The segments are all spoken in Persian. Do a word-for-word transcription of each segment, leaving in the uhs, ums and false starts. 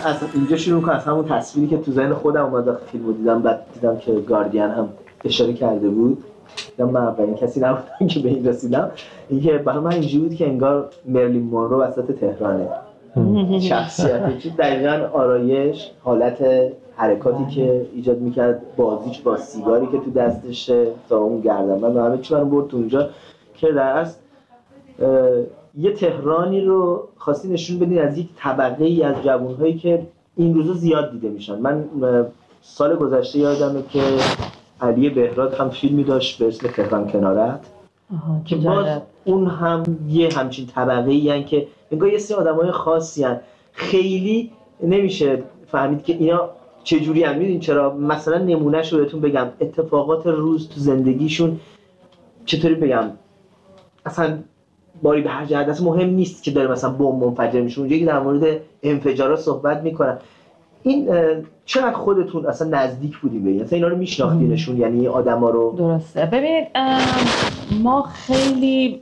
از اینجا شروع کنم، از همون تصویری که تو ذهن خودم اومد وقتی فیلمو دیدم، بعد دیدم که گاردین هم اشاره کرده بود، دیدم من اولین کسی نبودم که به این رسیدم. اینکه برای من اینجوری بود که انگار مرلین مونرو وسط تهرانه. شخصیتش دقیقاً آرایش، حالت حرکاتی که ایجاد میکرد، بازیش با سیگاری که تو دستشه تا اون گردنبند و همه چی برام برد تو اونجا که در اصل یه تهرانی رو خواستی نشون بدین از یک طبقه ای از جوانهایی که این روزا زیاد دیده میشن. من سال گذشته یادمه که علی بهراد هم فیلمی داشت به اسم تهران کنارت که باز اون هم یه همچین طبقه ای هن که انگار یه سری آدمای خاصی هن. خیلی نمیشه فهمید که اینا چجوری هم. میدونین چرا؟ مثلا نمونهش رو بهتون بگم، اتفاقات روز تو زندگیشون چطوری بگم، اصلا باری به هر جهت مهم نیست که داره مثلا بمب منفجر میشه، اونجایی که در مورد انفجارات صحبت میکنن. این چقدر خودتون اصلا نزدیک بودیم به این؟ اصلا اینا رو میشناختینشون؟ یعنی آدما رو؟ درسته. ببینید ما خیلی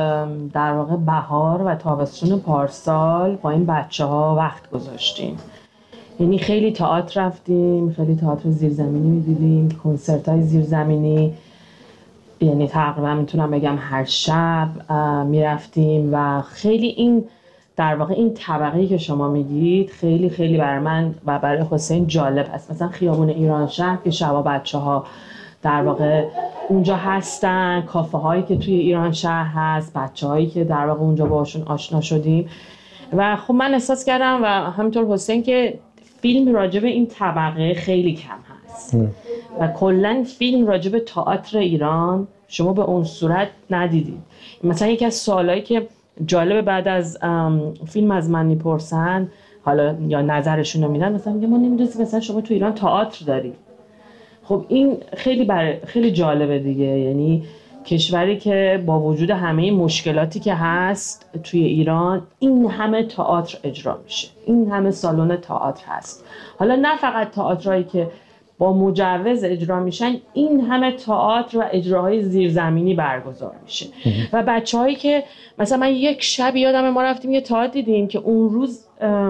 در واقع بهار و تابستون پارسال با این بچه‌ها وقت گذاشتیم. یعنی خیلی تئاتر رفتیم، خیلی تئاتر زیرزمینی می‌دیدیم، کنسرت‌های زیرزمینی، یعنی تقریبا میتونم بگم هر شب میرفتیم و خیلی این در واقع این طبقه‌ای که شما میگید خیلی خیلی برای من و برای حسین جالب هست. مثلا خیابون ایران شهر که شبا بچه‌ها در واقع اونجا هستن، کافه هایی که توی ایران شهر هست، بچه‌هایی که در واقع اونجا باشون آشنا شدیم و خب من احساس کردم و همینطور حسین که فیلم راجب این طبقه خیلی کم هست و کلا فیلم راجب تئاتر ایران شما به اون صورت ندیدید. مثلا یکی از سوالایی که جالبه بعد از فیلم از من میپرسن حالا یا نظرشون رو میدن، مثلا میگه ما نمیدونیم مثلا شما تو ایران تئاتر دارید. خب این خیلی بر... خیلی جالبه دیگه، یعنی کشوری که با وجود همه مشکلاتی که هست توی ایران این همه تئاتر اجرا میشه، این همه سالن تئاتر هست. حالا نه فقط تئاترایی که با مجوز اجرا میشن، این همه تئاتر و اجراهای زیرزمینی برگزار میشه و بچه‌هایی که مثلا من یک شب یادم ما رفتیم یه تئاتر دیدیم که اون روز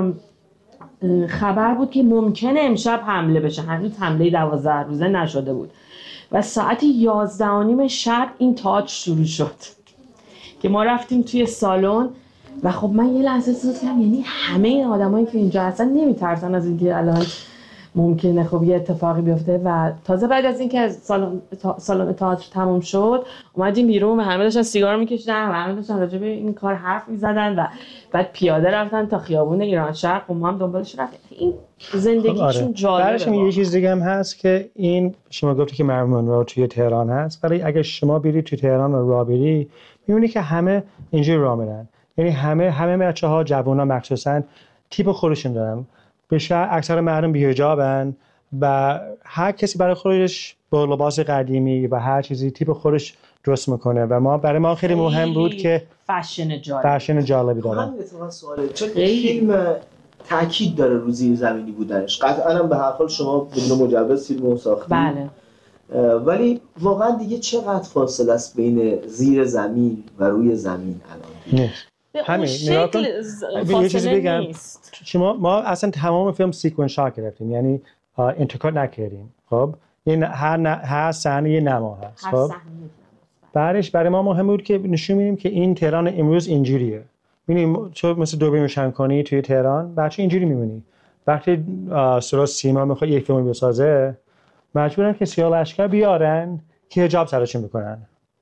خبر بود که ممکنه امشب حمله بشه، هنوز حمله دوازده روزه نشده بود و ساعت یازده و نیم شب این تئاتر شروع شد که ما رفتیم توی سالن و خب من یه لحظه احساس کردم یعنی همه این آدمایی که اینجا هستن نمیترسن از اینکه الان ممکنه خب یه اتفاقی بیفته. و تازه بعد از اینکه از سالن سالن تئاتر تموم شد اومدیم بیرون و همه داشتن سیگار میکشیدن و همه داشتن راجع به این کار حرف میزدن و بعد پیاده رفتن تا خیابون ایران شهر و ما هم دنبالش رفتیم. این زندگیشون خب آره. جالبه. برایش یه چیز دیگه هم هست که این شما گفتی که مرلین مونرو توی تهران هست، ولی اگه شما برید توی تهران و راه بری میبینی که همه اینجوری راه میرن، یعنی همه همه بچه‌ها جوونا مخصوصا تیپ خودشون دارن، بیشتر اکثر مردم بی‌حجابن و هر کسی برای خودش با لباس قدیمی و هر چیزی تیپ خودش درست میکنه و ما برای ما خیلی مهم بود که فشن جالب فشن جالبی داره. همین اتفاقا سواله، چون فیلم تاکید داره رو زیر زمینی بودنش. قطعاً هم به هر حال شما بدون مجوز فیلمو ساختید. بله. ولی واقعا دیگه چقدر فاصله است بین زیر زمین و روی زمین الان؟ نه. همین نگاه کن. یه چیزی بگم. شما ما اصلا تمام فیلم سیکونس شات گرفتیم، یعنی انترکات نکردیم. خب این هر هر صحنه یه نما هست. خب بعدش برای ما مهم بود که نشون بدیم که این تهران امروز اینجوریه. ببینیم تو مثل دوربین روشن کنی توی تهران بچه اینجوری می‌بینی. وقتی سرا سیما میخواد یک فیلم بسازه مجبورن که سیاه لشکر بیارن که حجاب سرشون بکنن.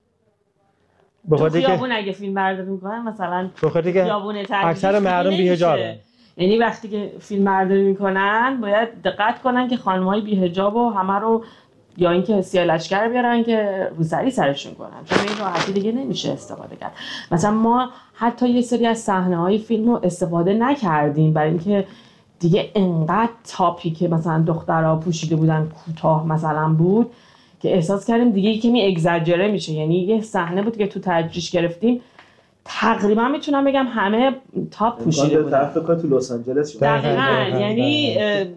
بخاطر اینکه خیابون اگه فیلم برداری میکنن مثلا خیابون اکثر مردم بی‌حجابن، یعنی وقتی که فیلم برداری میکنن باید دقت کنن که خانم‌های بی‌حجاب و همه رو یا اینکه سیاه لشکر بیارن که روسری سرشون کنن، چون این راحتی دیگه نمیشه استفاده کرد. مثلا ما حتی یه سری از صحنه‌های فیلم رو استفاده نکردیم برای اینکه دیگه انقدر تاپی که مثلا دخترها پوشیده بودن کوتاه مثلا بود که احساس کردیم دیگه کمی اگزاجره میشه. یعنی یه صحنه بود که تو تجریش گرفتیم تقریبا میتونم بگم همه تاپ پوشیده بودن. طرف کار تو لس آنجلس شد. دقیقاً، یعنی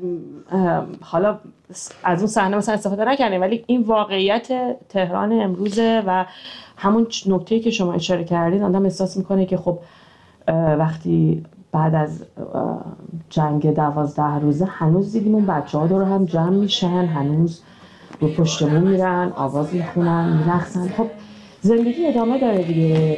حالا از اون صحنه مثلا استفاده نکردیم ولی این واقعیت تهران امروزه و همون نکته‌ای که شما اشاره کردید آدم احساس میکنه که خب وقتی بعد از جنگ دوازده روزه هنوز دیدیم اون بچه ها دور هم جمع میشن، هنوز رو پشت بوم میرن، آواز میخونن، میرقصن. خب زندگی ادامه داره دیگه.